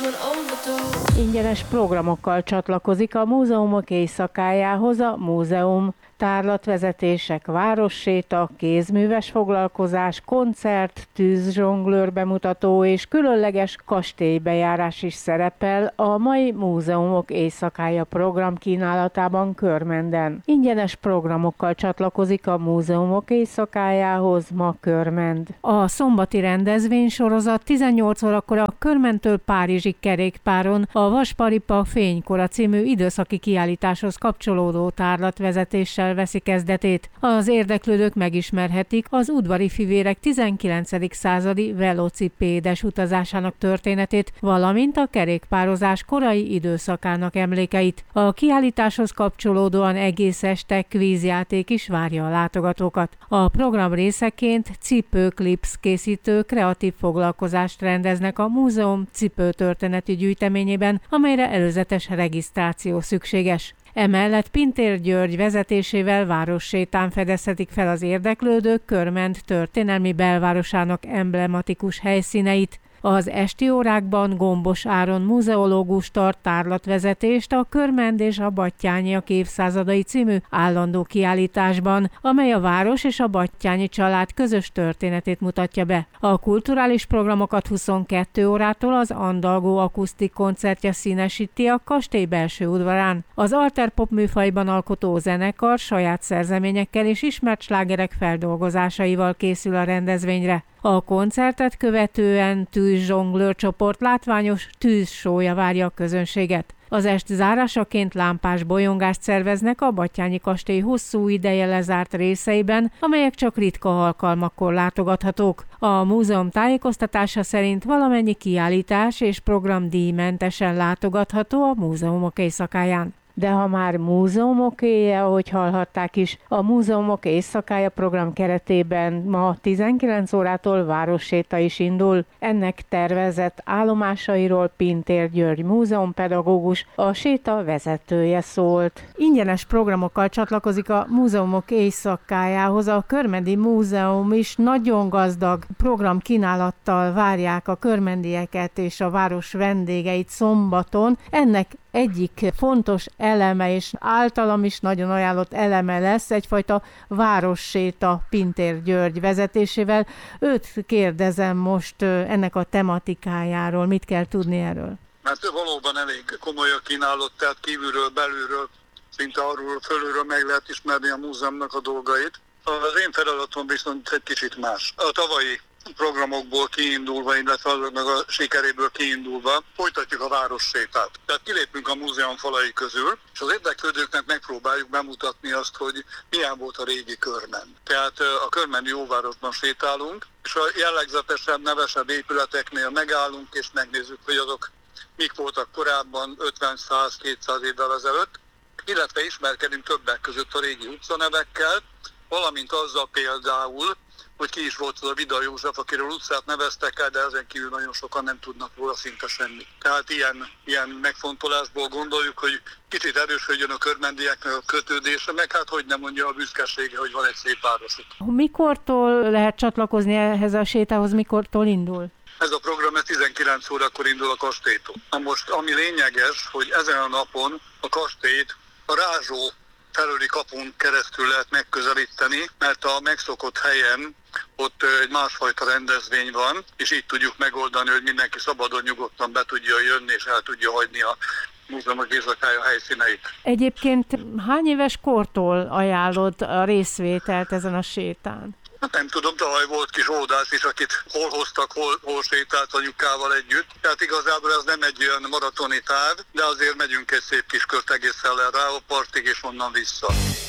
Ingyenes programokkal csatlakozik a múzeumok éjszakájához a múzeum. Tárlatvezetések, városséta, kézműves foglalkozás, koncert, tűzzsonglőr bemutató és különleges kastélybejárás is szerepel a mai Múzeumok éjszakája program kínálatában Körmenden. Ingyenes programokkal csatlakozik a Múzeumok éjszakájához ma Körmend. A szombati rendezvénysorozat 18 órakor a Körmendtől Párizsig kerékpáron a Vasparipa Fénykora című időszaki kiállításhoz kapcsolódó tárlatvezetéssel veszi kezdetét. Az érdeklődők megismerhetik az udvari fivérek 19. századi velocipédes utazásának történetét, valamint a kerékpározás korai időszakának emlékeit. A kiállításhoz kapcsolódóan egész este kvízjáték is várja a látogatókat. A program részeként cipőklipsz készítő kreatív foglalkozást rendeznek a múzeum cipőtörténeti gyűjteményében, amelyre előzetes regisztráció szükséges. Emellett Pintér György vezetésével várossétán fedezhetik fel az érdeklődők Körmend történelmi belvárosának emblematikus helyszíneit. Az esti órákban Gombos Áron muzeológus tart tárlatvezetést a Körmend és a Batthyányiak évszázadai című állandó kiállításban, amely a város és a Batthyányi család közös történetét mutatja be. A kulturális programokat 22 órától az Andalgó akusztik koncertje színesíti a kastély belső udvarán. Az alterpop műfajban alkotó zenekar saját szerzeményekkel és ismert slágerek feldolgozásaival készül a rendezvényre. A koncertet követően tűzzsonglőr csoport látványos tűzsója várja a közönséget. Az est zárásaként lámpás bolyongást szerveznek a Batthyányi kastély hosszú ideje lezárt részeiben, amelyek csak ritka alkalmakkor látogathatók. A múzeum tájékoztatása szerint valamennyi kiállítás és program díjmentesen látogatható a múzeumok éjszakáján. De ha már múzeumok éjjel, ahogy hallhatták is, a Múzeumok éjszakája program keretében ma 19 órától városséta is indul. Ennek tervezett állomásairól Pintér György múzeumpedagógus, a séta vezetője szólt. Ingyenes programokkal csatlakozik a Múzeumok éjszakájához. A Körmendi Múzeum is nagyon gazdag programkínálattal várják a körmendieket és a város vendégeit szombaton. Ennek egyik fontos eleme, és általam is nagyon ajánlott eleme lesz egyfajta városséta Pintér György vezetésével. Őt kérdezem most ennek a tematikájáról, mit kell tudni erről? Mert valóban elég komoly a kínálat, tehát kívülről, belülről, szinte arról, fölülről meg lehet ismerni a múzeumnak a dolgait. Az én feladatom viszont egy kicsit más. A tavalyi programokból kiindulva, illetve azoknak a sikeréből kiindulva folytatjuk a várossétát. Tehát kilépünk a múzeum falai közül, és az érdeklődőknek megpróbáljuk bemutatni azt, hogy milyen volt a régi Körmend. Tehát a körmendi óvárosban sétálunk, és a jellegzetesen nevesebb épületeknél megállunk, és megnézzük, hogy azok mik voltak korábban 50, 100, 200 évvel ezelőtt, illetve ismerkedünk többek között a régi utcanevekkel, valamint azzal például, hogy ki is volt az a Vida József, akiről utcát neveztek el, de ezen kívül nagyon sokan nem tudnak róla szinte semmi. Tehát ilyen megfontolásból gondoljuk, hogy kicsit erősödjön a körmendieknek a kötődése, meg hát hogy nem mondja a büszkesége, hogy van egy szép városuk. Mikortól lehet csatlakozni ehhez a sétához, mikortól indul? Ez a program 19 órakor indul a kastélytól. Na most, ami lényeges, hogy ezen a napon a kastélyt a Rázsó felőli kapun keresztül lehet megközelíteni, mert a megszokott helyen ott egy másfajta rendezvény van, és így tudjuk megoldani, hogy mindenki szabadon, nyugodtan be tudja jönni, és el tudja hagyni a Múzeumok éjszakája helyszíneit. Egyébként hány éves kortól ajánlod a részvételt ezen a sétán? Hát nem tudom, tavaly volt kis ódás is, akit hol hoztak, hol sétált anyukával együtt. Tehát igazából ez nem egy olyan maratoni táv, de azért megyünk egy szép kis kört egészen rá a partig és onnan vissza.